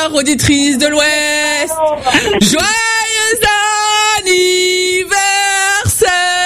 Auditrice de l'Ouest, joyeux anniversaire.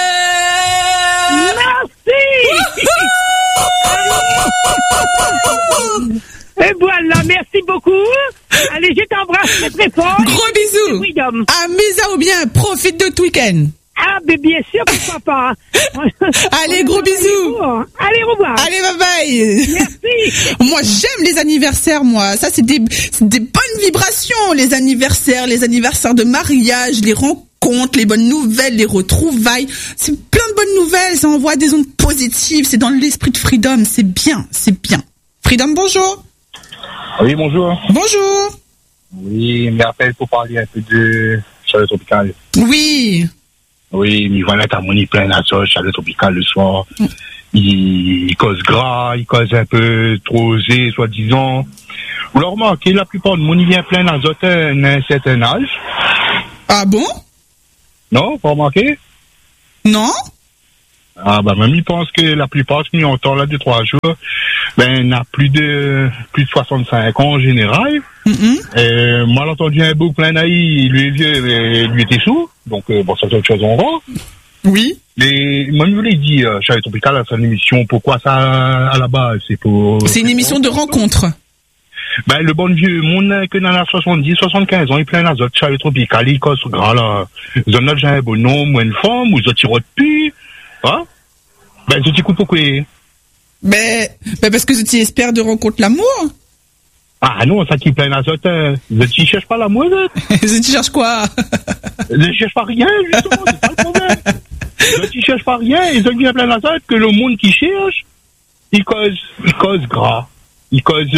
Merci. Et voilà, merci beaucoup. Allez, je t'embrasse très très fort. Gros bisous. Amuse-toi ou bien, profite de ton week-end. Ah, mais bien sûr, pourquoi pas. Allez, gros bisous. Allez, au revoir. Allez, bye bye. Merci. Moi, j'aime les anniversaires, moi. Ça, c'est des bonnes vibrations, les anniversaires de mariage, les rencontres, les bonnes nouvelles, les retrouvailles. C'est plein de bonnes nouvelles. Ça envoie des ondes positives. C'est dans l'esprit de Freedom. C'est bien, c'est bien. Freedom, bonjour. Oui, bonjour. Bonjour. Oui, je m'appelle pour parler un peu de chaleur tropicale. Oui. Oui, mais voilà, t'as mon plein à ça, chaleur tropicale le soir. Il cause gras, il cause un peu trop osé, soi-disant. Vous le remarquez, la plupart de mon vient plein d'azote à un certain âge. Ah bon? Non, pas remarqué? Non? Ah, bah, même, il pense que la plupart, qui ont temps là de 3 jours, ben, n'a plus de 65 ans en général. Moi, j'ai entendu un beau plein d'aïe, lui est vieux, lui était sourd. Donc, bon, ça, c'est autre chose, on va. Oui. Mais, moi, je voulais dire, Chaleur Tropicale, c'est une émission, pourquoi ça, à la base? C'est une émission de rencontre. Ben, le bon vieux monde, que dans la 70, 75 ans, il plein d'azote, Chaleur Tropicale, il casse gras, là. Ils ont déjà un bon nom, ou une femme, ou ils ont tiré de pu. Hein? Ben, je t'écoute pourquoi? Ben, parce que tu espères de rencontrer l'amour. Ah non, ça qui plein d'azote, je ne cherche pas l'amour. Je cherche quoi? Je ne cherche pas rien, justement, c'est pas le problème. Je ne cherche pas rien, et je viens plein d'azote que le monde qui cherche, il cause gras, il cause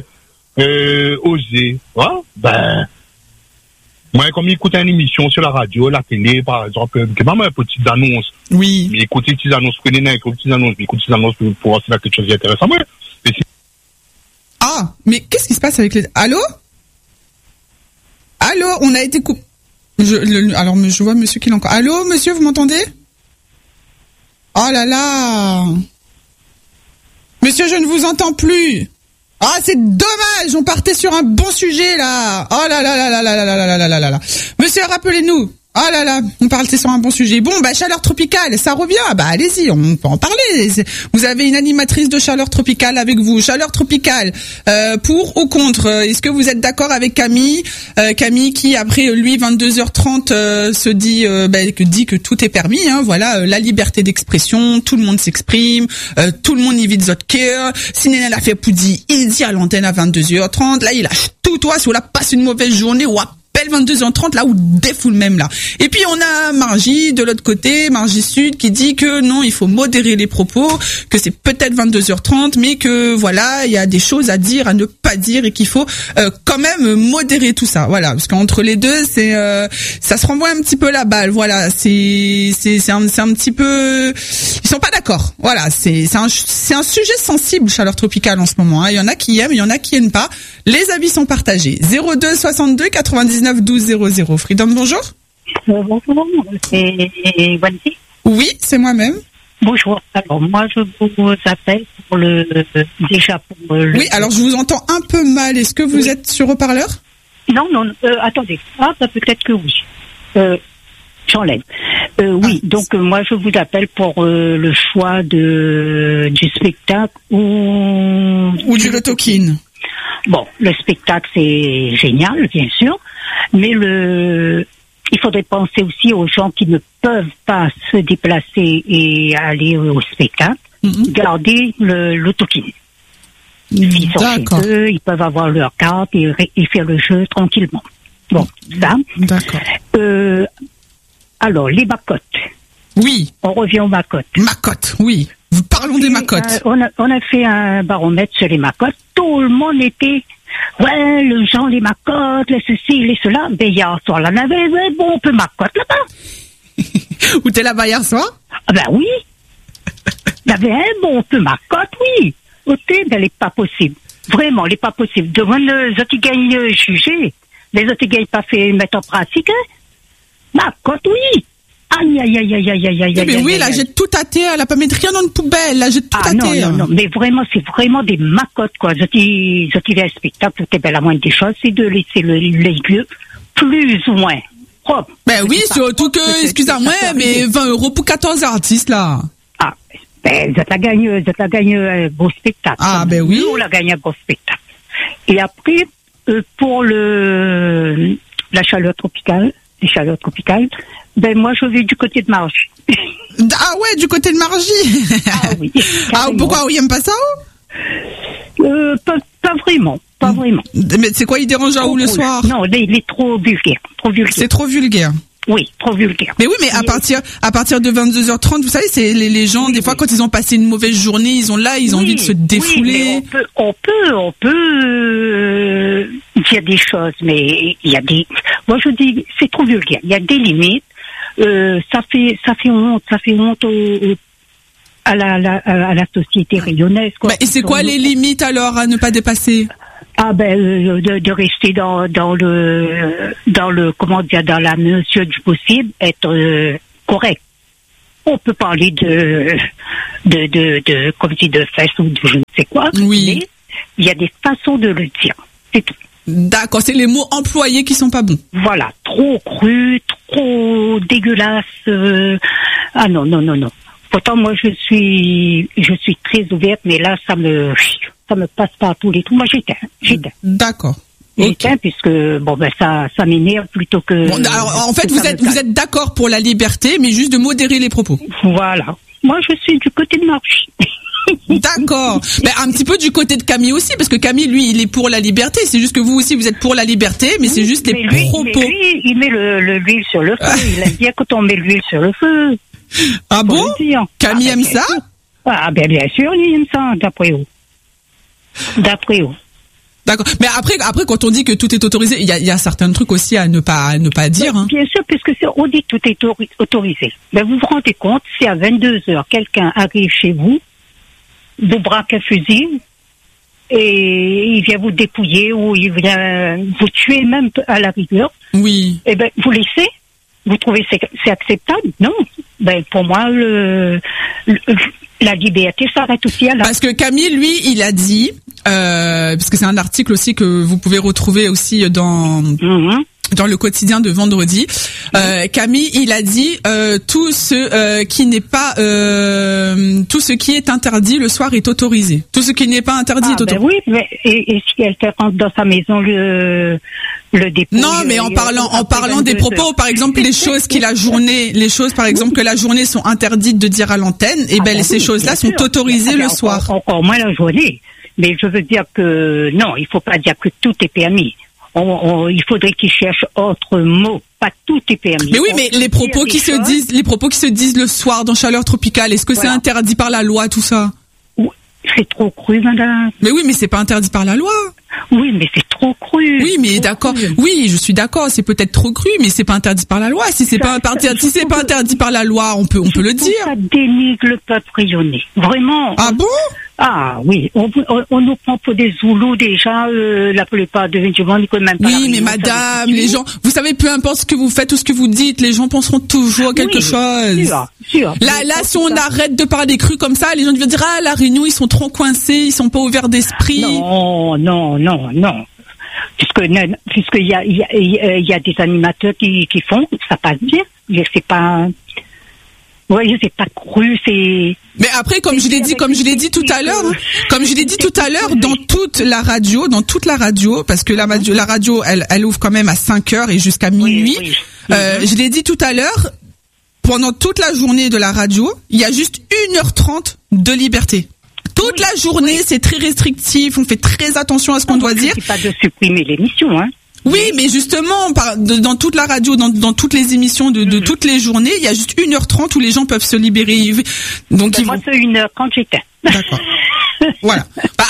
osé. Hein? Ben, moi, comme j'écoute une émission sur la radio, la télé, par exemple, que pas mal petites annonces. Oui. Mais écoutez petites annonces, prenez les petites annonces, mais écoutez petites annonces pour voir si là quelque chose d'intéressant. Ouais. Ah, mais qu'est-ce qui se passe avec les... Allô, on a été coupé. Alors, je vois monsieur qui l'a encore. Allô, monsieur, vous m'entendez? Oh là là. Monsieur, je ne vous entends plus. Ah, c'est dommage, on partait sur un bon sujet, là. Oh là là là là là là là là là là là. Monsieur, rappelez-nous. Oh là là, on partait sur un bon sujet. Bon, bah, chaleur tropicale, ça revient. Bah, allez-y, on peut en parler. Vous avez une animatrice de chaleur tropicale avec vous. Chaleur tropicale, pour ou contre? Est-ce que vous êtes d'accord avec Camille? Camille qui, après, lui, 22h30, dit que tout est permis, hein. Voilà, la liberté d'expression, tout le monde s'exprime, tout le monde y vide votre cœur. Si Nénel a fait Poudi, il dit à l'antenne à 22h30. Là, il lâche tout, toi, si on la passe une mauvaise journée ou à 22h30 là où défoule même là. Et puis on a Margie de l'autre côté, Margie Sud qui dit que non, il faut modérer les propos, que c'est peut-être 22h30 mais que voilà, il y a des choses à dire, à ne pas dire et qu'il faut quand même modérer tout ça. Voilà, parce qu'entre les deux, c'est ça se renvoie un petit peu la balle. Voilà, c'est un petit peu, ils sont pas d'accord. Voilà, c'est un sujet sensible, chaleur tropicale en ce moment, hein. Il y en a qui aiment, il y en a qui aiment pas. Les avis sont partagés. 02 62 99 12 00. Freedom, bonjour. Bonjour, c'est Wanty. Oui, c'est moi-même. Bonjour. Alors, moi, je vous appelle pour le... Oui, alors je vous entends un peu mal. Est-ce que vous êtes sur haut-parleur? Non, attendez. Ah, bah, peut-être que oui. J'enlève. Oui, donc moi, je vous appelle pour le choix du spectacle ou du loto-kin. Bon, le spectacle, c'est génial, bien sûr, mais il faudrait penser aussi aux gens qui ne peuvent pas se déplacer et aller au spectacle, garder le token. Ils sont chez eux, ils peuvent avoir leur carte et faire le jeu tranquillement. Bon, ça. D'accord. Alors, les macottes. Oui. On revient aux macottes. Macottes, oui. Parlons des macottes. On a fait un baromètre sur les macottes. Tout le monde était, ouais, le genre, les macottes, les ceci, les cela. Ben, hier soir, là, on avait, ouais, bon, on peut macotte là-bas. Où t'es là-bas hier soir? Ah, ben oui. Il y avait un bon peu macotte, oui. Ok, ben, les pas possible. Vraiment, les pas possible. Devant les autres qui gagnent jugés, les autres qui gagnent pas fait mettre en pratique, hein. Macotte, oui. Aïe, aïe, aïe, aïe, aïe, aïe, aïe. Mais oui, là, jette tout à terre, elle a pas mis rien dans une poubelle, là, jette tout à terre. Non, mais vraiment, c'est vraiment des macottes, quoi. Je dis un spectacle, c'était la moindre des choses, c'est de laisser les lieux plus ou moins propres. Ben oui, surtout que, excusez-moi, mais 20 € pour 14 artistes, là. Ah, ben, je t'ai gagné un beau spectacle. Ah, ben oui. Nous, on a gagné un beau spectacle. Et après, pour la chaleur tropicale, les chaleurs tropicales, ben, moi, je vais du côté de Margie. Ah ouais, du côté de Margie. Ah oui. Ah, pourquoi, il aime pas ça? Pas vraiment. Pas vraiment. Mais c'est quoi, il dérange à où le soir? Non, il est trop vulgaire. C'est trop vulgaire. Oui, trop vulgaire. Mais oui, mais à partir de 22h30, vous savez, c'est les gens, des fois, quand ils ont passé une mauvaise journée, ils ont envie de se défouler. Oui, mais on peut dire des choses, mais il y a moi je dis, c'est trop vulgaire. Il y a des limites. Ça fait honte à la société rayonnaise, quoi. Et c'est quoi les limites alors à ne pas dépasser? Ah ben de rester dans le comment dire, dans la mesure du possible, être correct. On peut parler de comme si de fesses ou de je ne sais quoi. Oui. Mais il y a des façons de le dire. C'est tout. D'accord, c'est les mots employés qui sont pas bons. Voilà, trop cru, trop dégueulasse. Ah non. Pourtant moi je suis très ouverte, mais là ça me passe par tous les trous. Moi j'éteins. D'accord. J'éteins puisque ça m'énerve plutôt que. Bon, alors en fait vous êtes d'accord pour la liberté, mais juste de modérer les propos. Voilà. Moi je suis du côté de Margie. D'accord. Ben, un petit peu du côté de Camille aussi, parce que Camille, lui, il est pour la liberté. C'est juste que vous aussi, vous êtes pour la liberté, mais c'est juste les propos. Mais lui, il met l'huile sur le feu. Il aime bien quand on met l'huile sur le feu. Ah bon? Camille aime ça? Ah ben bien sûr, il aime ça, d'après où. D'accord. Mais après, quand on dit que tout est autorisé, il y a certains trucs aussi à ne pas dire. Hein. Bien sûr, puisque on dit que tout est autorisé. Ben vous vous rendez compte, si à 22h, quelqu'un arrive chez vous, vous braque un fusil et il vient vous dépouiller ou il vient vous tuer même à la rigueur. Oui. Eh ben vous laissez. Vous trouvez c'est acceptable? Non. Ben pour moi la liberté s'arrête aussi à là. Parce que Camille, lui, il a dit, parce que c'est un article aussi que vous pouvez retrouver aussi dans le quotidien de vendredi. Camille, il a dit tout ce qui est interdit le soir est autorisé. Tout ce qui n'est pas interdit est autorisé. Ben oui, mais et si quelqu'un rentre dans sa maison le dépouille. Non, mais en parlant des propos, par exemple les choses par exemple que la journée sont interdites de dire à l'antenne, et ces choses-là sont autorisées le soir. Encore moins la journée. Mais je veux dire que non, il faut pas dire que tout est permis. Il faudrait qu'ils cherchent autre mot. Pas tout est permis. Mais oui, mais les propos qui se disent le soir dans Chaleur Tropicale, est-ce que c'est interdit par la loi, tout ça? C'est trop cru, madame. Mais oui, mais c'est pas interdit par la loi. Oui, mais c'est trop cru. Oui, mais d'accord. Oui, je suis d'accord. C'est peut-être trop cru, mais c'est pas interdit par la loi. Si c'est pas interdit par la loi, on peut le dire. Ça dénigre le peuple rayonné. Vraiment. Ah bon? Ah oui, on nous prend pour des Zoulous déjà, la plupart des gens n'y connaissent même pas. Oui, mais madame, les gens, vous savez, peu importe ce que vous faites ou ce que vous dites, les gens penseront toujours à quelque chose. Sûr. Là, si on arrête de parler cru comme ça, les gens vont dire, la Réunion, ils sont trop coincés, ils sont pas ouverts d'esprit. Non. Puisqu'il y a des animateurs qui font, ça passe bien. C'est pas. Oui, c'est pas cru, c'est. Mais après, comme je l'ai dit tout à l'heure, dans toute la radio, parce que la radio, elle ouvre quand même à 5h et jusqu'à minuit. Oui. Je l'ai dit tout à l'heure, pendant toute la journée de la radio, il y a juste 1h30 de liberté. Toute la journée, c'est très restrictif, on fait très attention à ce qu'on doit dire. C'est pas de supprimer l'émission, hein. Oui, mais justement, dans toute la radio, dans toutes les émissions de toutes les journées, il y a juste 1h30 où les gens peuvent se libérer. Donc moi, c'est 1h quand j'étais. D'accord. Voilà.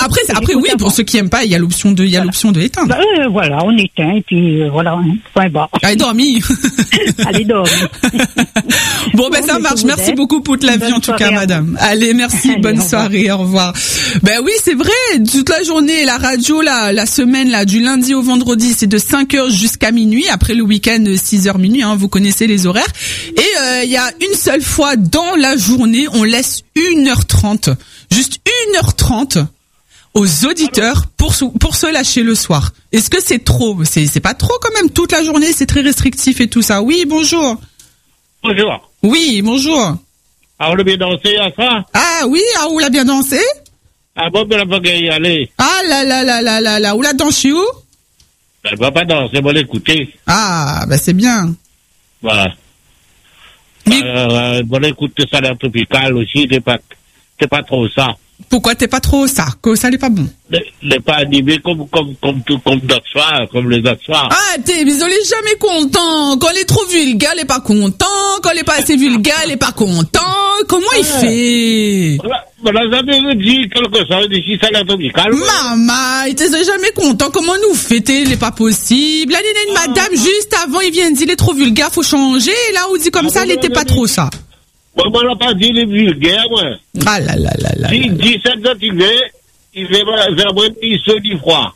Après, oui, pour ceux qui aiment pas, il y a l'option de éteindre. Voilà, on éteint et puis voilà, point barre. Allez, dormir. Allez, dormir. Bon, ça marche. Merci beaucoup pour la vie, en tout cas, madame. Allez, merci. Allez, bonne soirée. Au revoir. Ben oui, c'est vrai. Toute la journée, la radio, la semaine, là, du lundi au vendredi, c'est de 5h jusqu'à minuit. Après le week-end, 6h minuit, hein, vous connaissez les horaires. Et, il y a une seule fois dans la journée, on laisse 1h30. Juste 1h30 aux auditeurs pour se lâcher le soir. Est-ce que c'est trop? C'est pas trop quand même, toute la journée, c'est très restrictif et tout ça. Oui, bonjour. Bonjour. Oui, bonjour. Ah, on a bien dansé à ça? Ah oui, on l'a bien dansé? Ah bon, ben, elle va pas y aller. Ah là, où la dansé où? Elle va pas danser, elle va l'écouter. Ah, ben c'est bien. Voilà. Mais... Bon, écoute, Salaire Tropical aussi, t'es pas trop ça. Pourquoi t'es pas trop ça? Que ça n'est pas bon? N'est pas animé comme d'autres soirs, comme les autres soirs. Ah, mais on est jamais content. Quand il est trop vulgaire, il est pas content. Quand il est pas assez vulgaire, il est pas content. Comment il fait? Voilà, j'avais dit quelque chose d'ici, Salaire Tropical. Maman, il était jamais content. Comment nous fait? Il est pas possible. Là, il y a une madame juste avant, il vient de dire, il est trop vulgaire, faut changer. Et là, on dit comme ça, il était pas trop ça. Moi, on n'a pas dit il est vulgaire, moi. Ah là. Si 17 ans, il fait vraiment un petit saut du froid.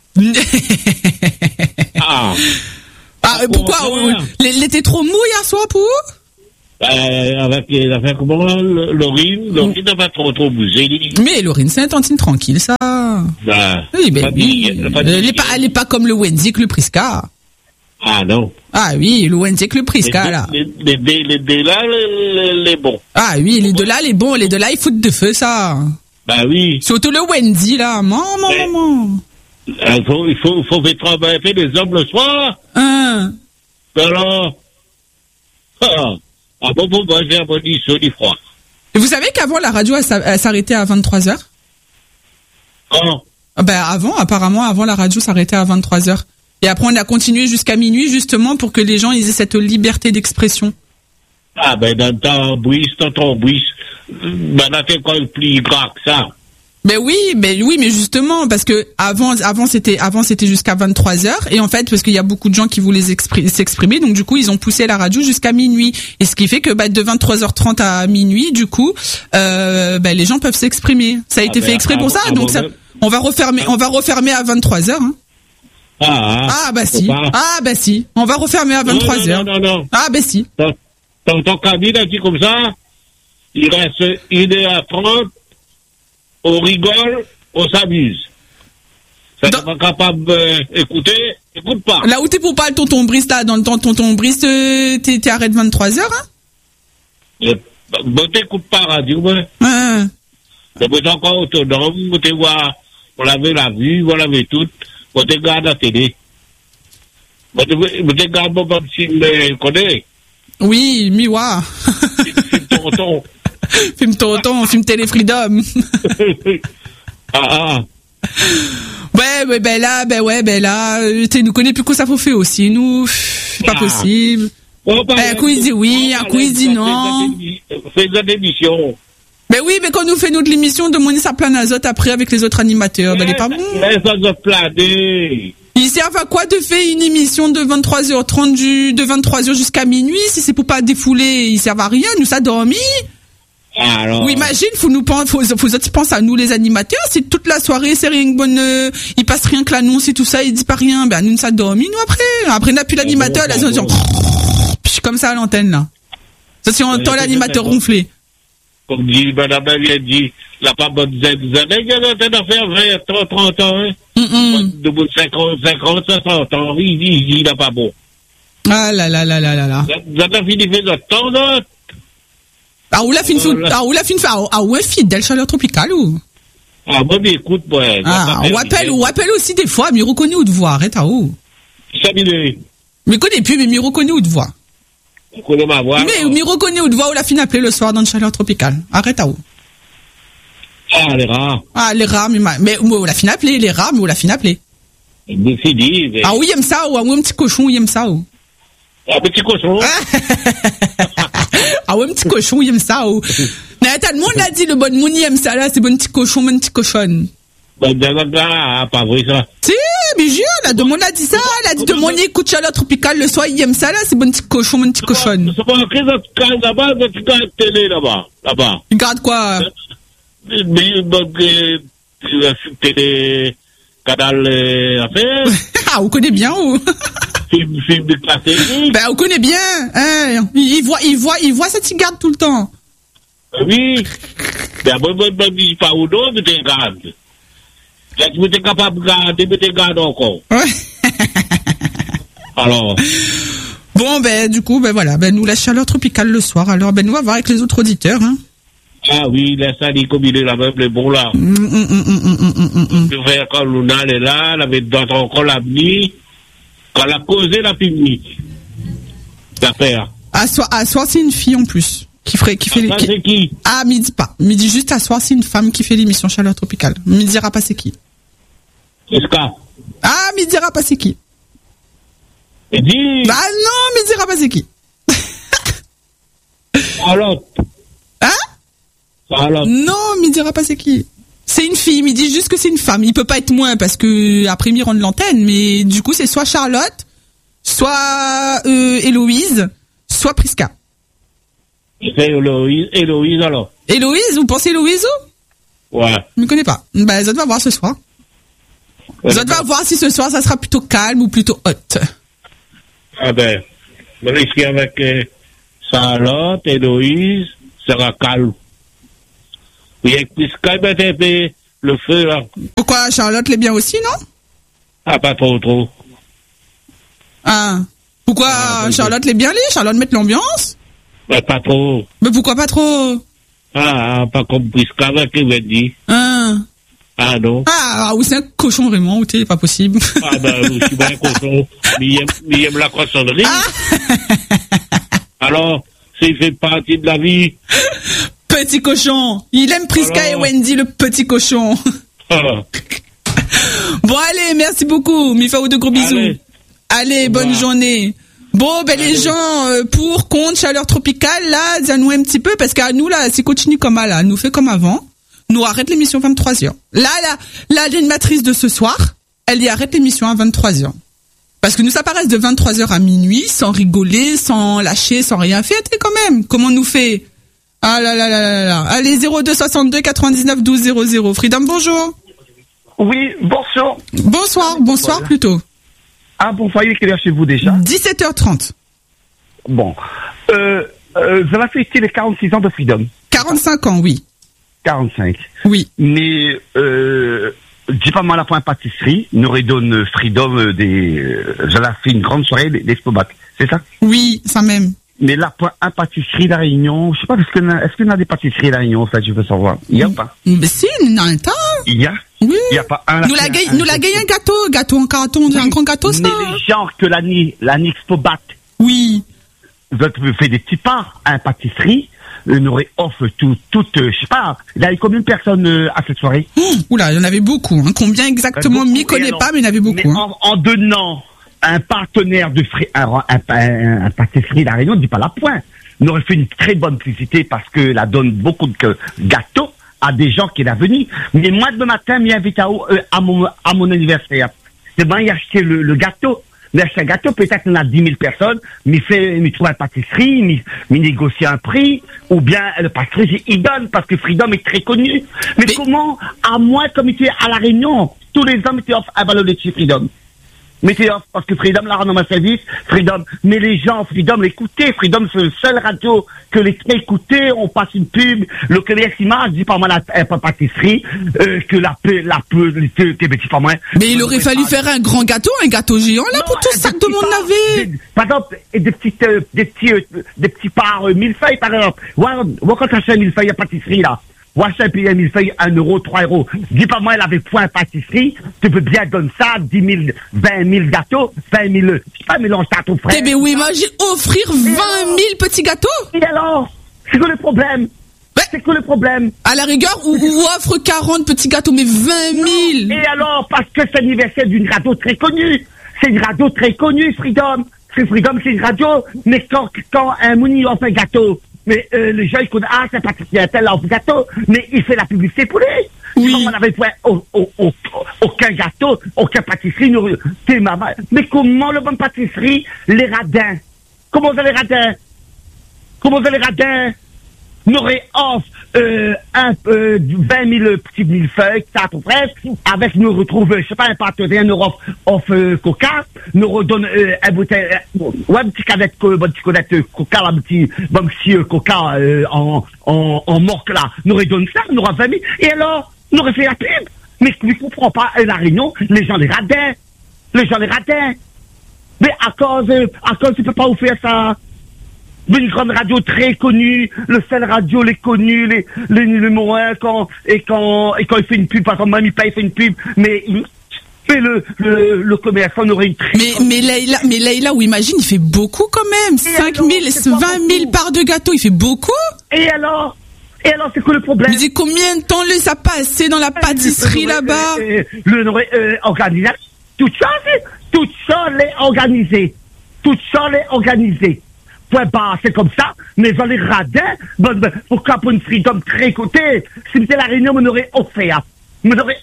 Pourquoi? Il était trop mou hier soir pour? Avec comment, l'urine n'a pas trop bougé. Mais l'urine, c'est un tantine tranquille, ça. Oui, elle est pas comme le Wendy que le Prisca. Ah non. Ah oui, le Wendy que le Prisca, là. Les deux là, les bons. Ah oui, les deux là, les bons, les deux là, ils foutent de feu, ça. Bah oui. Surtout le Wendy, là. Maman. Il faut faire travailler les hommes le soir. Alors. Bon, j'ai un bon saut du froid. Et vous savez qu'avant, la radio, elle s'arrêtait à 23h? Comment? Apparemment, avant, la radio s'arrêtait à 23h. Et après, on a continué jusqu'à minuit, justement, pour que les gens aient cette liberté d'expression. Ah, dans ton bruit, là, t'es quand même plus grave que ça. Oui, mais justement, parce que avant, c'était jusqu'à 23h, et en fait, parce qu'il y a beaucoup de gens qui voulaient s'exprimer, donc du coup, ils ont poussé la radio jusqu'à minuit. Et ce qui fait que, de 23h30 à minuit, du coup, les gens peuvent s'exprimer. Ça a été fait exprès pour ça, donc on va refermer à 23h, hein. Si. On va refermer à 23h. Non. Ah, si. Ton cabine a dit comme ça, il reste 1h30, on rigole, on s'amuse. Ça n'est pas capable d'écouter, écoute pas. Là où t'es pour pas le tonton Brice, là, dans le temps tonton Brice, t'es arrêté 23h, hein? T'écoutes pas radio, ouais. T'es encore autonome, t'es voir, on l'avait la vue, on l'avait toute. On te regarde la télé. On te regarde mon papa s'il me connaît. Oui, miwa. Film tonton. Film Télé Freedom. Là, tu nous connais plus que ça faut faire aussi, nous. C'est pas possible. Un coup il dit oui, un coup il dit non. Fais une émission. Oui, mais quand nous fait notre émission, demandez sa plane azote après avec les autres animateurs. Elle est pas bon. Ils servent à quoi de faire une émission de 23h30 de 23h jusqu'à minuit si c'est pour pas défouler? Ils servent à rien, nous ça dormi. Alors. Oui, imagine, faut penser à nous les animateurs, si toute la soirée c'est rien que bonne, il passe rien que l'annonce et tout ça, il dit pas rien, nous ça dormi, nous après on n'a plus l'animateur, là, comme ça à l'antenne, là. Ça, si on entend l'animateur ronfler. Comme dit, madame vient dit, la pas bonne années, il y a d'en faire 20, 30 ans, hein. De bout de 50, 60 ans, il n'a pas bon. Ah là. Vous avez fini de faire notre temps, là? Ouais, fidèle chaleur tropicale, ou? Moi, écoute, ouais. On appelle aussi des fois, mais reconnu ou de voir, arrête, où? Salut. Mais connais plus, mais reconnu ou de voir. On connaît ma voix. Mais reconnu ou de voir, on l'a fini appeler le soir dans une chaleur tropicale. Arrête, où? Les rats. Les rats, mais on l'a fini appeler, les rats, mais on l'a fini appeler. Mais c'est dit, mais... oui, il aime ça, ou un petit cochon, il aime ça, ou? Un petit cochon. Un petit cochon, il aime ça, ou? Tout le monde a dit, le bon monde, il aime ça, là, c'est bon petit cochon, bon petit cochonne. Pas vrai ça. Si, mais jure, la demande a dit ça, elle a dit demander écoute chaleur tropicale le soir, il aime ça là, c'est bon petit cochon, mon petit cochon. C'est pas écrit là-bas, tu gardes télé là-bas. Tu gardes quoi? Télé, canal, affaire. Ah, vous connaissez bien, ou? Film de classique. Ben, vous connaissez bien, hein. Il voit cette cigarette tout le temps. Oui. Ben, moi, je pas où d'autre, mais tu regardes. Là, tu es capable de garder, mais tu regardes encore. Ouais. Alors. Bon, ben, du coup, ben voilà, ben, nous, la chaleur tropicale le soir. Alors, ben, nous, on va voir avec les autres auditeurs, hein. Ah oui, laisse ça, il combine la même, les bons là. Tu fais quand Luna est là, elle avait dans encore l'avenir, quand elle a causé la publique. L'affaire. À soir, c'est une fille en plus. Qui fait c'est qui? Ah, midi pas. Midi juste à soir, c'est une femme qui fait l'émission Chaleur Tropicale. Me dira pas c'est qui. Est-ce que? Ah, me dira pas c'est qui. Et dis. Bah non, me dira pas c'est qui. Alors. Hein? Alors. Non, me dira pas c'est qui. C'est une fille, il me dit juste que c'est une femme. Il peut pas être moins parce que après il rend l'antenne, mais du coup c'est soit Charlotte, soit Héloïse, soit Prisca. C'est Héloïse alors. Héloïse, vous pensez Héloïse? Ouais. Je ne connais pas. Bah, ça va voir ce soir. Ça va voir si ce soir ça sera plutôt calme ou plutôt hot. Ah ben, je risque avec Charlotte, Héloïse, sera calme. Oui, avec Prisca, ben, le feu là. Pourquoi Charlotte l'est bien aussi, non? Ah, pas trop. Ah. Pourquoi Charlotte l'est bien allée? Charlotte met l'ambiance? Ben, pas trop. Mais pourquoi pas trop? Ah, pas comme Prisca, qui veut dire. Ah, non. Ah, ou c'est un cochon vraiment, ou t'es pas possible. Ah, ben, je suis bien un cochon. Mais il aime la cochonnerie. Ah. Alors, s'il fait partie de la vie. Petit cochon. Il aime Prisca et Wendy, le petit cochon. Bon, allez, merci beaucoup. Mifaou, de gros bisous. Allez, bonne journée. Bon, ben, les gens, pour, contre, chaleur tropicale, là, ça nous un petit peu, parce qu'à nous, là, c'est continue comme là, nous fait comme avant. Nous arrête l'émission 23h. Là, l'animatrice de ce soir, elle y arrête l'émission à 23h. Parce que nous, ça paraît de 23h à minuit, sans rigoler, sans lâcher, sans rien faire, quand même. Comment on nous fait? Ah là là là là là. Allez, 02 62 99 12 00. Freedom, bonjour. Oui, bonsoir. Bonsoir plutôt. Ah, bonsoir, il est quelle heure chez vous déjà? 17h30. Bon. Ça va fêter les 46 ans de Freedom. 45 ans, oui. 45. Oui. Mais, dis pas mal à point pâtisserie, nous redonne Freedom j'allais fait une grande soirée d'Expobac. C'est ça? Oui, ça même. Mais là, point un pâtisserie La Réunion, je sais pas, est-ce qu'il y a des pâtisseries La Réunion, ça, je veux savoir. Il y a pas? Mais si, il y en a un tas. Il y a? Oui. Il y a pas un. Nous l'a gagné un gâteau en carton, un grand gâteau, ça. Mais les gens que l'année Expobac. Oui. Vous avez fait des petits parts à un pâtisserie, nous aurait offre je sais pas, il y avait combien de personnes à cette soirée? Oula, il y en avait beaucoup, hein. Combien exactement, m'y connais pas, mais il y en avait beaucoup. Mais en donnant un partenaire de un pâtisserie La Réunion, ne dit pas la pointe. On aurait fait une très bonne publicité parce que la donne beaucoup de gâteaux à des gens qui sont venus. Mais moi, demain matin, m'y invite à mon anniversaire. C'est bien, il a acheté le gâteau. Mais acheter un gâteau, peut-être qu'on a 10 000 personnes, mais trouve une pâtisserie, mais négocie un prix, ou bien le pâtisserie, il donne, parce que Freedom est très connu. Mais comment, à moi, comme il était à La Réunion, tous les hommes étaient off un ballon de chez Freedom. Mettez off, parce que Freedom l'a rendu à service, Freedom, mais les gens, Freedom l'écoutaient, Freedom c'est le seul radio que les écoutaient, on passe une pub, le commerce image, dit pas moi la pâtisserie, que la petit pas moi. Mais il aurait fallu faire un grand gâteau, un gâteau géant, là, pour tout ça que tout le monde l'avait. Par exemple, des petits parts, millefeuilles, par exemple. Ouais, quand tu achètes millefeuilles à pâtisserie, là. Wachin paye 1 000 feuilles, 1 euro, 3 euros. Dis pas moi, elle avait point pâtisserie. Tu peux bien donner ça, 10 000, 20 000 gâteaux, 20 000, je sais pas, mélange ça à ton frère. Eh ben oui, imagine offrir 20 000 petits gâteaux. Et alors? C'est quoi le problème? C'est quoi le problème? À la rigueur, ou offre 40 petits gâteaux, mais 20 000. Et alors? Parce que c'est l'anniversaire d'une radio très connue. C'est une radio très connue, Freedom. Freedom, c'est une radio. Mais quand un mouni offre un gâteau, mais les gens ils connaissent, c'est un pâtissier tel offre gâteau, mais il fait la publicité pour lui. Oui. On n'avait point aucun gâteau, aucun pâtisserie. C'est maman. Mais comment le bon pâtisserie, les radins? Comment ça les radins? N'aurait offre 20 000 petits millefeuilles, ça à peu près, avec nous retrouve, je sais pas, un partenaire, nous offre Coca, nous redonne un bouteille, un petit canette Coca, un petit Coca en morque là, nous redonne ça, nous aura 20 000, et alors, nous aurait fait la pub. Mais je ne comprends pas, la Réunion, les gens les radins. Mais à cause, tu peux pas vous faire ça. Une grande radio très connue, le seul radio les connus, les numéros 1 quand il fait une pub, par exemple, même il paye, il fait une pub, mais le commerçant aurait une très... Mais Leïla, ou imagine, il fait beaucoup quand même. 5 000, 20 000 parts de gâteau, il fait beaucoup. Et alors, c'est quoi le problème? Mais combien de temps ça a passé dans la pâtisserie là-bas? Organisé. Tout ça l'est organisé. Point barre, c'est comme ça, mais dans les radins, pourquoi pour une freedom très côté, si c'était la Réunion, on aurait offert. Mais pas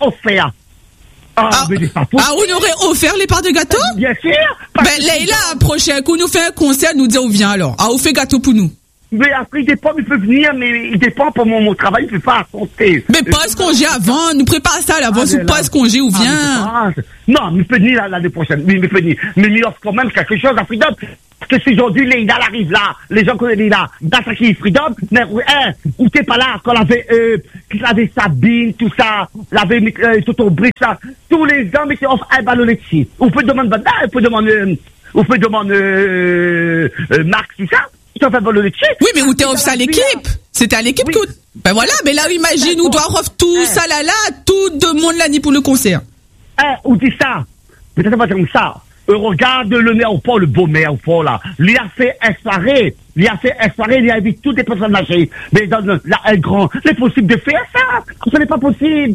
on aurait offert les parts de gâteau? Bien sûr. Leïla, prochain coup, nous fait un concert, nous dit on vient alors. On fait gâteau pour nous. Mais après, il dépend, il peut venir, mais il dépend pour mon travail, il peut pas raconter. Mais pas ce congé avant, nous prépare ça à l'avance, ou pas ce congé ou vient. Non, il peut venir l'année prochaine, il peut venir. Mais il offre quand même quelque chose à Freedom. Parce que si aujourd'hui, Leïla arrive là, les gens connaissent Leïla, dans sa qui Freedom, mais, où t'es pas là, quand l'avait Sabine, tout ça, l'avait, Toto Brice, ça, tous les ans, mais c'est offre un ballon laitier. On peut demander, Marc, tout ça. Oui, mais où t'es off ça à l'équipe? C'était à l'équipe que... Ben voilà, mais là, imagine, on doit off tout ça là, tout le monde l'année pour le concert. Où dit ça? Peut-être pas comme ça. Regarde le maire au port, le beau maire au port là. Il a fait un soirée, il a invité toutes les personnes âgées. Mais dans un grand, c'est possible de faire ça. Ce n'est pas possible.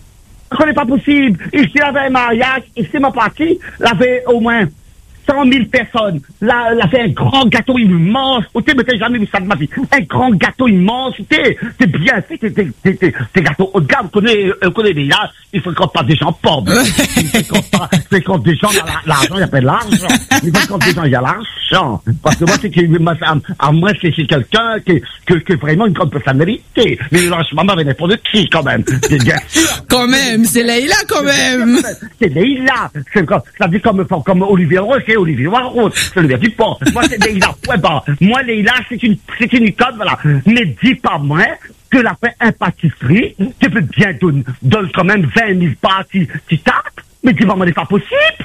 Ici, il y avait un mariage, ici, ma partie, il y avait au moins 100 000 personnes. Là, il a fait un grand gâteau immense. Tu sais, mais t'as jamais vu ça de ma vie. Un grand gâteau immense. C'est bien fait. T'es gâteau haut de gamme. On connaît les là. Il fréquente pas des gens pauvres. Il fréquente des gens, l'argent, il y a pas de l'argent. Il fréquente des gens, il y a l'argent. Parce que moi, c'est quelqu'un qui vraiment une grande personnalité. Mais franchement, avec n'importe qui, quand même. C'est bien sûr. Quand même, c'est Leïla, quand même. C'est Leïla. Ça dit comme Olivier Rose, c'est Olivier Rose. C'est le bien du pont. Moi, c'est Leïla, point barre. Moi, Leïla, c'est une icône, voilà. Mais dis pas moi que la fait un pâtisserie, tu peux bien donne quand même 20 000 parts, tu tapes. Mais dis-moi, c'est pas possible.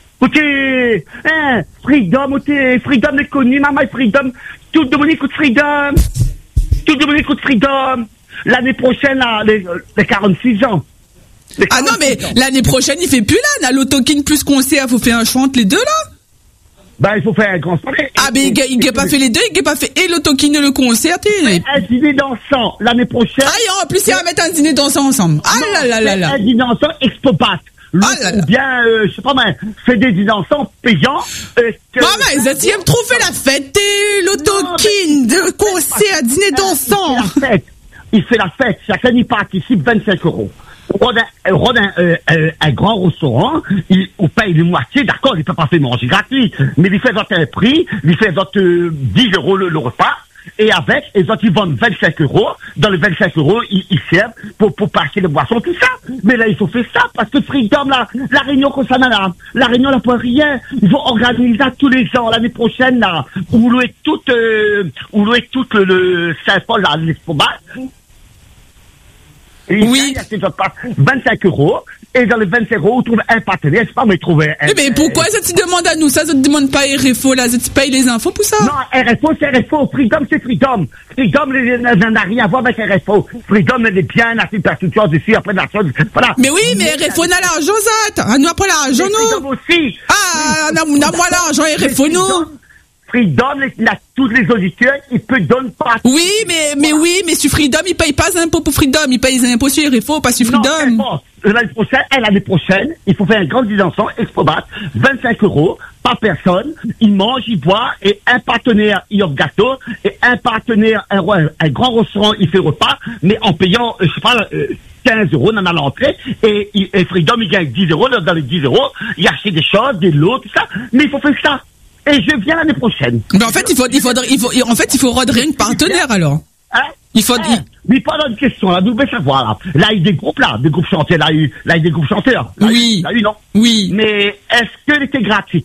Freedom est connu, maman, Freedom. Tout le monde écoute Freedom. L'année prochaine, les 46 ans. Non, mais l'année prochaine, il fait plus là. L'autokin plus concert, faut faire un choix entre les deux là. Il faut faire un grand soirée. Mais il n'a pas fait les deux, il n'a pas fait et l'autokin et le concert. Un dîner dansant l'année prochaine. En plus, il va mettre un dîner dansant ensemble. Un dîner dansant Expopat. Ou bien, je sais pas, fait des dîners dansants payants. Maman, ils aiment trop fait la fête, l'autokin, le concert, dîner dansant. Il fait la fête, chacun y participe 25 €. On rôde un grand restaurant, on paye les moitiés, d'accord, il peut pas faire manger gratuit, mais il fait un prix, il fait 10 € le repas, et avec, et donc ils vendent 25 €, dans les 25 €, ils servent pour passer les boissons, tout ça. Mais là, il faut faire ça, parce que Freedom, la réunion concernant la réunion n'a pas rien. Il faut organiser ça tous les ans, l'année prochaine, là, où louer tout le Saint-Paul, là, l'Expobat. Oui. Il y a 25 €, et dans les 25 €, on trouve un partenaire, c'est pas, mais trouver un. Mais pourquoi ça tu demandes à nous, ça te demande pas RFO, là, tu payes les infos pour ça? Non, RFO, c'est RFO, Freedom, c'est Freedom. Freedom, n'a rien à voir avec RFO. Freedom, elle est bien, la superstructure dessus, après la chose, voilà. Mais oui, mais RFO n'a l'argent, ça. On n'a pas l'argent, nous. Freedom aussi. On a moins l'argent, RFO, nous. Freedom, tous les auditeurs, ils peuvent donner pas. Oui, mais sur Freedom, ils payent pas d'impôts pour Freedom, ils payent des impôts sur RFO, pas sur Freedom. L'année prochaine, il faut faire un grand dîner dansant, Expobat, 25 € par personne, il mange, il boit, et un partenaire, il offre gâteau, et un partenaire, un grand restaurant, il fait repas, mais en payant, 15 euros dans l'entrée, et Freedom, il gagne 10 euros, dans les 10 euros, il achète des choses, des lots, tout ça, mais il faut faire ça. Et je viens l'année prochaine. Mais en fait, il faut redire une partenaire, alors. Hein? Mais pas dans une question, là, vous devez savoir, là. Là, il y a des groupes chanteurs, là, il y a des groupes chanteurs. Là, oui. Là, non? Oui. Mais est-ce qu'elle était gratuite?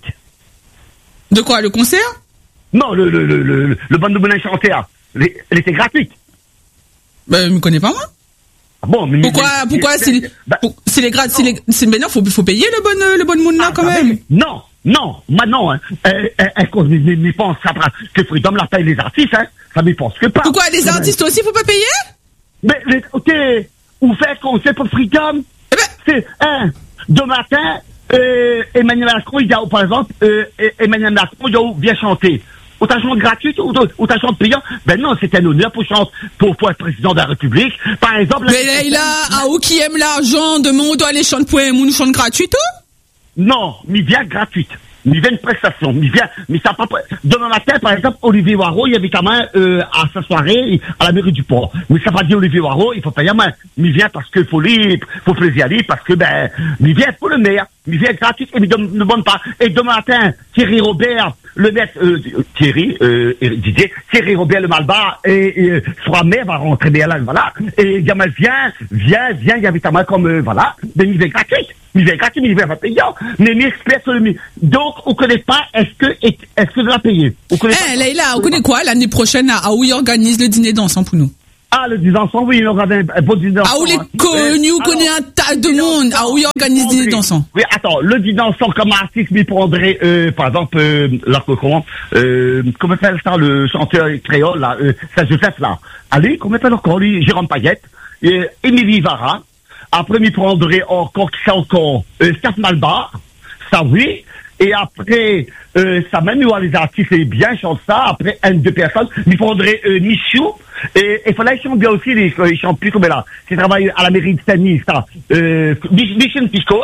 De quoi, le concert? Non, le bande de bonheur chanteur. Elle était gratuite. Ben, je me connais pas, moi. Ah bon, mais pourquoi c'est les maintenant, faut payer le bon monde là, quand même. Non, maintenant, hein. Mais pense que Freedom la paye les artistes, hein. Ça me pense que pas. Pourquoi les artistes aussi, faut pas payer? Mais, ok, où fait qu'on sait pour Freedom? Eh ben, c'est, demain matin, Emmanuel Macron, il dit, par exemple, Emmanuel Macron, il vient chanter. Ou t'as chante gratuite, ou t'as chante payant. Ben non, c'est un honneur pour être président de la République. Par exemple. Mais là, où qui aime l'argent, demain on doit aller chanter pour nous chante gratuite, non, mais vient gratuite. Il vient une prestation, mais ça pas. Demain matin, par exemple, Olivier Waro, il invite à main à sa soirée à la mairie du port. Mais ça va dire Olivier Waro, il faut payer à main. Mais il vient parce que faut plaisir à lui, parce que il vient pour le maire, il vient gratuit et il ne demande pas. Et demain matin, Thierry Robert, le maître Thierry Robert le Malbar et sera maire, va rentrer bien là, voilà. Et Gamal vient, il invite à main comme voilà, mais il vient gratuit. Il vient gratuit, mais il vient pas payant. Mais experts sur le donc, on connaît pas, est-ce que de la payer? Leïla, on connaît quoi l'année prochaine à où il organise le dîner dansant pour nous? Ah, le dîner dansant, oui, il aura un beau dîner dansant. Ah, où les connus, on connaît un tas de monde. Ah, où il organise le dîner dansant? Oui, attends, le dîner dansant comme artiste, mais prendrait, par exemple, comment s'appelle ça, le chanteur créole, là, Saint-Joseph, là. Allez, comment s'appelle encore, lui, Jérôme Payette, Émilie Vara. Après, il prendrait encore, Steph Malbar. Ça, oui. Et après, ça même, les artistes, bien chantent ça. Après, deux personnes, il faudrait Michou. Et il fallait chanter aussi, ils chantent plus comme là. C'est travaille à la mairie de Saint-Denis, ça. Michel Pisco,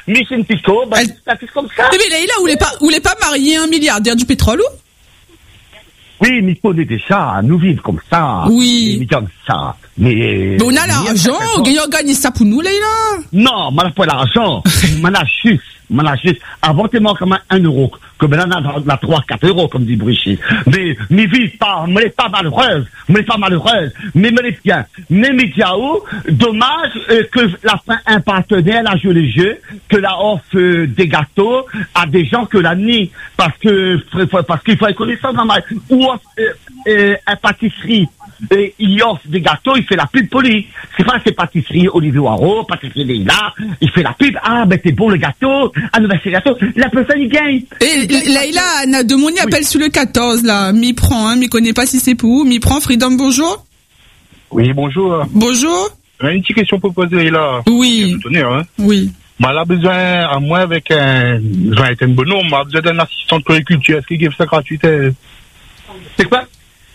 ça fait comme ça. Mais Leïla, vous voulez pas marier un milliardaire du pétrole, ou? Oui, mais il connaît déjà, nous vivre comme ça. Oui. Mais comme ça. Mais on a l'argent, on organise ça pour nous, Leïla. Non, on n'a pas l'argent. On a juste. Avant, t'es mort comme 1 euro. Comme là, on a 3, 4 euros, comme dit Brichy. Mais, vive pas, me l'est pas malheureuse. Mais me l'est bien. Mais, Diao, dommage, que la fin, un partenaire a joué le jeu, que la offre des gâteaux à des gens que la nuit. Parce qu'il faut être connaissant dans ou un pâtisserie. Et il offre des gâteaux, il fait la pub pour lui. C'est pas ces pâtisseries Olivier Waro, pâtisserie Leïla, il fait la pub, c'est bon le gâteau, c'est le gâteau, la personne il gagne. Et Leïla, Anna Demoni appelle sur le 14 là, m'y prend, m'y connaît pas si c'est pour où, m'y prend, Freedom, bonjour. Oui, bonjour. Bonjour. Une petite question pour poser Leïla. Oui. Oui. Elle a besoin, à moi avec un bonhomme, elle a besoin d'un assistant de puriculture, est-ce qu'il y a ça gratuité? C'est quoi?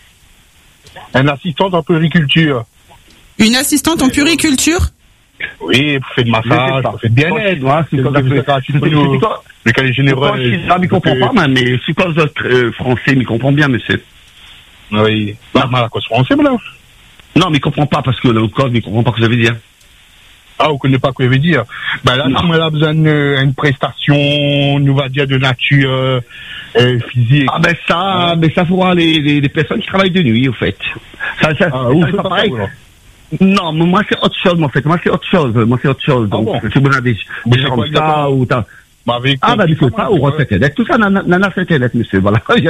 Un assistant en puriculture. Une assistante en puriculture? Oui, pour faire de massage, pour faire de bien-être. C'est comme ça. Le cas est généreux. Je ne comprends pas, mais c'est quoi votre français, il comprend bien, monsieur. Oui. Mais à quoi ce français, là? Non, mais il comprend pas, parce que le code, il comprend pas ce que ça veut dire. Ah, vous ne connaissez pas ce que ça veut dire. Ben là, si elle a besoin d'une prestation, on va dire, de nature physique. Ah, ben ça faudra les personnes qui travaillent de nuit, au fait. Ça c'est pas pareil. Non, mais moi, c'est autre chose, en fait. Moi, c'est autre chose. Donc, si vous avez des gens comme ça, ou t'as... mais c'est pas, ou Internet. Tout ça, nana, c'est Internet, monsieur, voilà. Fais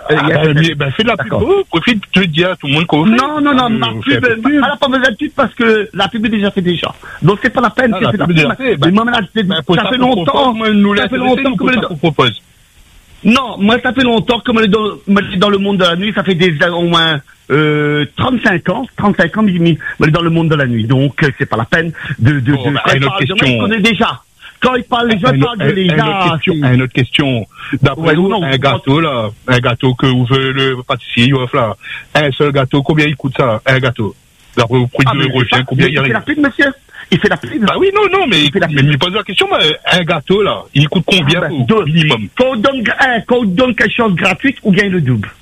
de la pub. Profite de dire à tout le monde qu'on fait. Non, ma pub, elle n'a pas besoin de pub parce que la pub est déjà faite déjà. Donc, c'est pas la peine. La pub est déjà faite. Ça fait longtemps. Ça fait longtemps que je propose. Non, moi, ça fait longtemps que je suis dans le monde de la nuit. Ça fait au moins 35 ans, mais dans le monde de la nuit. Donc, c'est pas la peine de une autre question. Je connais déjà. Quand il parle, les gens parlent de Leïla. Une autre question. D'après vous, un gâteau que vous voulez le pâtissier, là. Un seul gâteau, combien il coûte ça? Un gâteau. D'après vous, prix de l'euro, combien il arrive? C'est la pub, monsieur. Il fait la pub. Bah oui, non, mais il pose la question, un gâteau, là, il coûte combien au minimum? Quand on donne quelque chose gratuit, on gagne le double.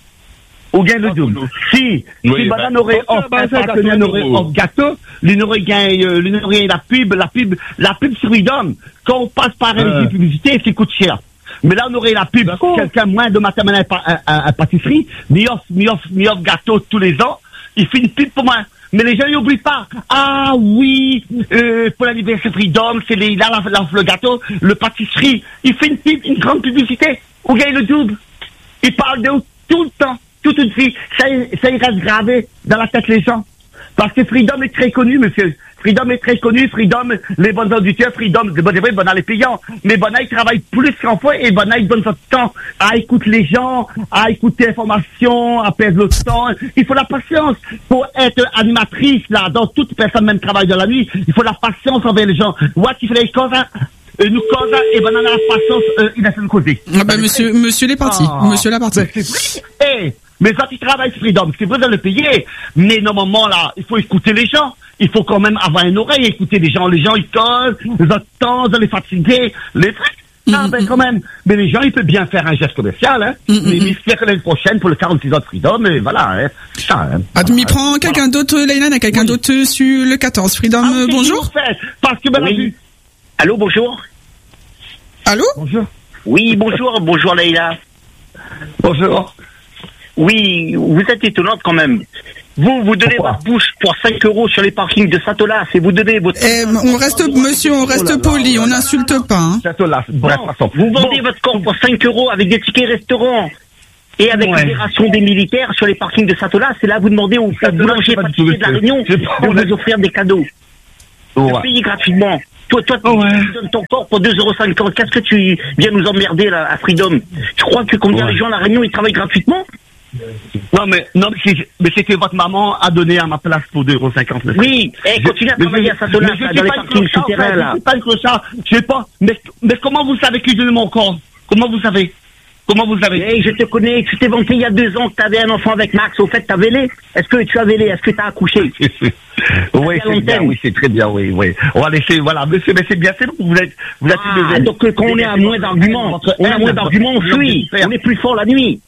Si Banane aurait offert un partenaire offre gâteau, il n'aurait gagné la pub sur Freedom. Quand on passe par une publicité, ça coûte cher. Mais là, on aurait la pub, quelqu'un moins de matin à pâtisserie, mi offre gâteau tous les ans, il fait une pub pour moi. Mais les gens n'oublient pas. Ah oui, pour l'anniversaire Freedom, il a le gâteau, le pâtisserie. Il fait une grande publicité. On gagne le double. Il parle de tout le temps, toute une fille. Ça y reste gravé dans la tête des gens. Parce que Freedom est très connu, monsieur. Freedom est très connu. Freedom, les bonnes auditeurs, Freedom, Bonal est payant. Mais Bonal, il travaille plus qu'en fois et Bonal, il donne son temps à écouter les gens, à écouter l'information, à perdre le temps. Il faut la patience. Pour être animatrice, là, dans toute personne même travaille de la nuit, il faut la patience envers les gens. What if les causes, nous cause et Bonal a la patience, il a fait une cause. Ah ben, monsieur l'est parti. Monsieur l'a parti. Mais quand il travaille Freedom, c'est vrai de le payer. Mais normalement, là, il faut écouter les gens. Il faut quand même avoir une oreille, écouter les gens. Les gens, ils causent, ils attendent, les fatiguer, les trucs. Ben quand même. Mais les gens, ils peuvent bien faire un geste commercial, hein. Mais j'espère que l'année prochaine, pour le 46 ans de Freedom, et voilà, hein. Ça, hein. Attends, prends quelqu'un d'autre, Leïla, a quelqu'un d'autre sur le 14. Freedom, bonjour. Parce que, oui. Allô, bonjour. Allô? Bonjour. Oui, bonjour Leïla. Bonjour. Oui, vous êtes étonnante quand même. Vous donnez votre bouche pour 5 € sur les parkings de Satolas et vous donnez votre... on reste poli, on n'insulte pas. Hein. Satolas, vous vendez votre corps pour 5 € avec des tickets restaurants et avec libération des militaires sur les parkings de Satolas. Et là, vous demandez aux boulangers pâtissiers de la Réunion de vous offrir des cadeaux. De payer gratuitement. Toi, tu donnes ton corps pour 2,50 €. Qu'est-ce que tu viens nous emmerder là à Freedom? Tu crois que combien les gens à la Réunion ils travaillent gratuitement? Non, mais c'est que votre maman a donné à ma place pour 2,50 €. Oui, continue à travailler à Satolas, dans les parkings souterrains, là. Je sais pas, mais comment vous savez que je donne mon corps? Comment vous savez? Je te connais, tu t'es vanté il y a 2 ans que tu avais un enfant avec Max. Au fait, t'as vélé? Est-ce que tu as vélé? Est-ce que tu as accouché? Oui, c'est bien, oui, c'est très bien, oui. On va laisser, voilà, monsieur, mais c'est bien, c'est bon, vous êtes donc quand on est à moins d'arguments, on fuit. On est plus fort la nuit.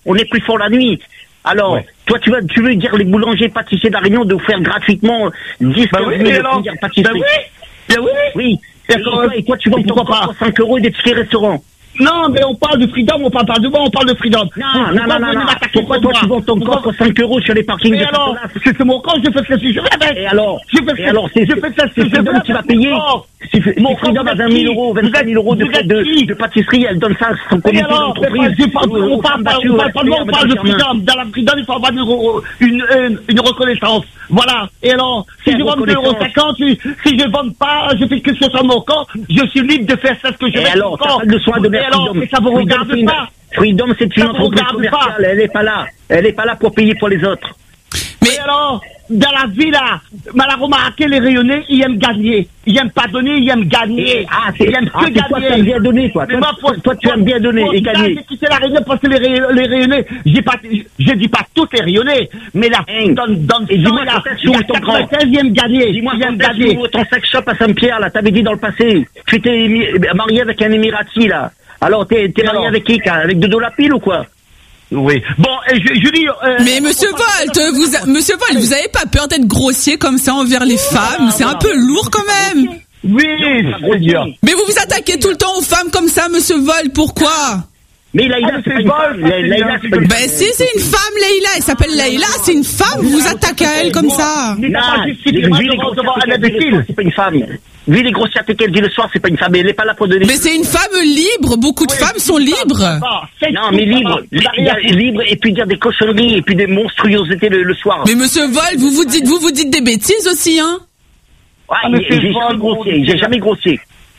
Alors, toi, tu veux dire les boulangers pâtissiers de la Réunion de vous faire gratuitement 10 000 pâtisseries? Oui. Et toi, tu vends ton corps pour 5 € et des tickets restaurants. Non, mais on parle de Freedom, on parle pas de moi, on parle de Freedom. Non. Pourquoi toi tu vends ton corps pour 5 € sur les parkings de alors, c'est mon corps, je fais ça si je veux. Et alors, c'est Freedom qui va payer. Si Freedom a 20 000 €, 25 000 € de pâtisserie, elle donne ça à son comité d'entreprise. On parle de Freedom. Dans la Freedom, il faut avoir une reconnaissance. Voilà. Et alors, si je vends 2,50 €, si je vends pas, je fais que ce soit mon corps, je suis libre de faire ça ce que je veux. Et alors, t'as pas de soin de Freedom. Ça vous regarde pas. Freedom, c'est une entreprise commerciale. Elle est pas là pour payer pour les autres. Mais alors, dans la vie là, mal à remarquer les Rayonnais, ils aiment gagner. Ils aiment pas donner, ils aiment gagner. Ils aiment que gagner. Toi, tu aimes bien donner, toi. Toi, tu aimes bien donner et gagner. J'ai quitté la Réunion parce que les Rayonnais, je dis pas tous les Rayonnais, mais la dans et dis-moi là, il y a 95, ils aiment gagner. Dis-moi, ton sex shop à Saint-Pierre, là, t'avais dit dans le passé, tu étais marié avec un Émirati, là. Alors, t'es marié avec qui? Avec Dodo Lapille ou quoi? Oui. Bon, Julie. Mais Monsieur Volt, vous avez pas peur d'être grossier comme ça envers les femmes? C'est un peu lourd quand même. Oui, c'est dur. Mais vous vous attaquez tout le temps aux femmes comme ça, Monsieur Volt. Pourquoi? Mais Leïla, c'est pas une femme. Leïla, c'est pas une femme. Ben si, c'est une femme, Leïla. Elle s'appelle Leïla, c'est une femme. Vous vous attaquez à elle comme ça. C'est pas une femme. Vu les grossièretés qu'elle dit le soir, c'est pas une femme. Elle n'est pas là pour donner. Mais c'est une femme libre. Beaucoup de femmes sont libres. Non, mais libre et puis dire des cochonneries et puis des monstruosités le soir. Mais Monsieur Vol, vous vous dites des bêtises aussi, hein? Ouais, j'ai jamais grossier.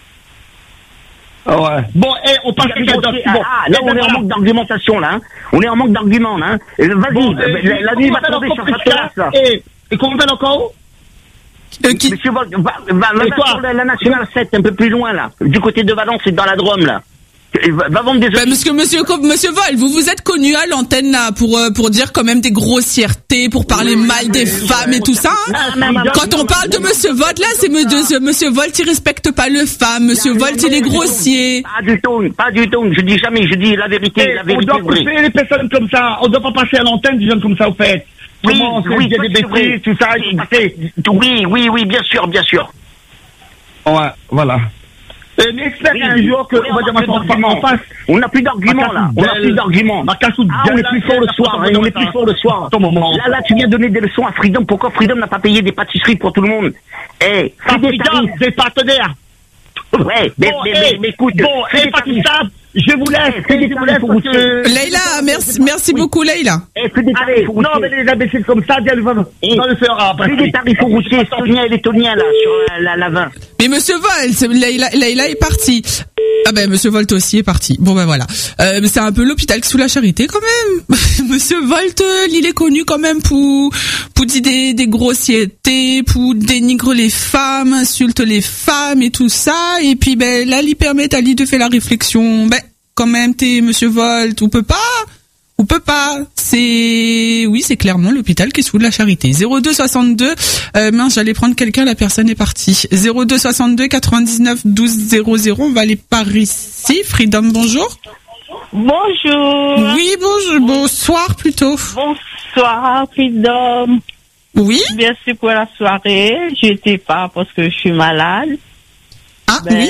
Ah ouais. Bon, on passe à quelqu'un d'autre. Là, on est en manque d'argumentation, là. On est en manque d'arguments, là. Vas-y, la nuit va tomber sur Satolas, là. Et qu'on fait encore? Monsieur Vol, va sur la nationale 7, un peu plus loin, là. Du côté de Valence et dans la Drôme, là. Va vendre des bah, monsieur Vol, vous êtes connu à l'antenne là pour dire quand même des grossièretés, pour parler mal des femmes et tout ça. Hein. Quand on parle de monsieur Vol là, c'est monsieur Vol qui respecte pas le femme, monsieur Vol il est grossier. Pas du tout. Je dis jamais, je dis la vérité. On doit couper les personnes comme ça. On doit pas passer à l'antenne des gens comme ça au fait. Oui, il y a des bêtises, tout ça. Oui, bien sûr. Ouais, voilà. Mais j'espère qu'un jour qu'on va dire en face. On n'a plus d'arguments là. On est plus fort le soir. Là, tu viens donner des leçons à Freedom. Pourquoi Freedom n'a pas payé des pâtisseries pour tout le monde? Freedom, des partenaires. Ouais, mais écoute. Bon, pas tout ça. Je vous laisse. Leïla, merci beaucoup Leïla. Non, mais les imbéciles comme ça, Dieu va le faire après. Fais des tarifs routiers estoniens et lettoniens là sur la 20. Mais monsieur Vol, Leïla est parti. Ah ben monsieur Volt aussi est parti. Bon ben voilà. C'est un peu l'hôpital sous la charité quand même. Monsieur Volt, il est connu quand même pour dire des grossièretés, pour dénigrer les femmes, insulte les femmes et tout ça. Et puis ben là, il permet à lui de faire la réflexion. Ben quand même, t'es monsieur Volt, on peut pas. C'est clairement l'hôpital qui est sous de la charité. 0262, mince, j'allais prendre quelqu'un, la personne est partie. 0262 99 12 00, on va aller par ici. Freedom, bonjour. Bonjour. Oui, bonsoir plutôt. Bonsoir, Freedom. Oui. Merci pour la soirée. J'étais pas parce que je suis malade. Ah, oui.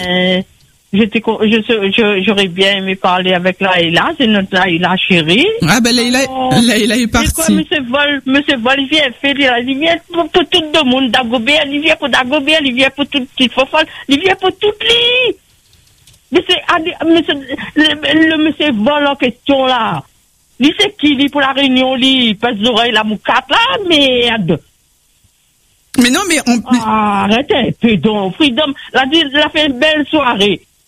J'aurais bien aimé parler avec Laïla, c'est notre Laïla chérie. Ah ben Laïla est partie. C'est quoi, monsieur Vol, il vient faire, il vient pour tout le monde d'Agobé, il vient pour Dagobé, il vient pour toute petite fofole, il vient pour toutes les. Mais le monsieur Vol en question là, il sait qui, il pour la réunion, il pèse l'oreille, la moucate là, merde. Mais non, mais arrêtez, Freedom, la fait une belle soirée.